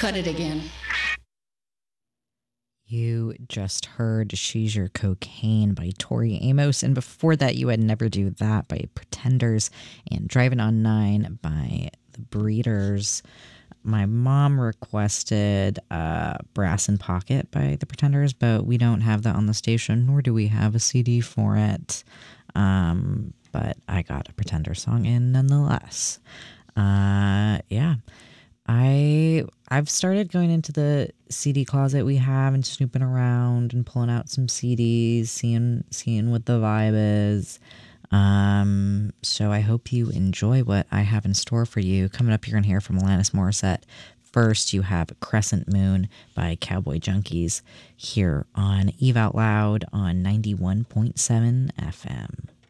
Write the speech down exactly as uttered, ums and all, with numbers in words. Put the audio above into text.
Cut it again. You just heard She's Your Cocaine by Tori Amos. And before that, you had Never Do That by Pretenders and Driving on Nine by The Breeders. My mom requested uh, Brass in Pocket by The Pretenders, but we don't have that on the station, nor do we have a C D for it. Um, but I got a Pretender song in nonetheless. Uh, yeah. I I've started going into the C D closet we have and snooping around and pulling out some C Ds, seeing seeing what the vibe is. Um, so I hope you enjoy what I have in store for you. Coming up, you're gonna hear from Alanis Morissette. First, you have Crescent Moon by Cowboy Junkies here on Eve Out Loud on ninety-one point seven F M.